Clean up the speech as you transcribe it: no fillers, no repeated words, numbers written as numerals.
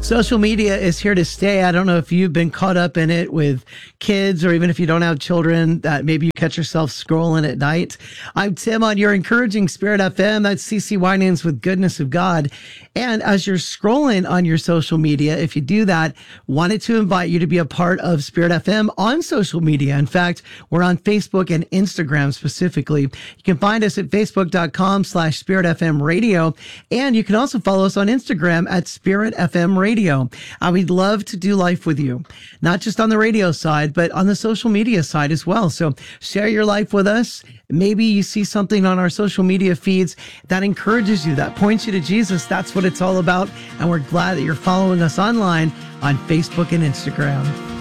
Social media is here to stay. I don't know if you've been caught up in it with kids, or even if you don't have children, that maybe you catch yourself scrolling at night. I'm Tim on your Encouraging Spirit FM. That's CC Winans with Goodness of God. And as you're scrolling on your social media, if you do that, wanted to invite you to be a part of Spirit FM on social media. In fact, we're on Facebook and Instagram specifically. You can find us at facebook.com/Spirit FM Radio. And you can also follow us on Instagram at Spirit FM Radio. We'd love to do life with you, not just on the radio side, but on the social media side as well. So share your life with us. Maybe you see something on our social media feeds that encourages you, that points you to Jesus. That's what it's all about. And we're glad that you're following us online on Facebook and Instagram.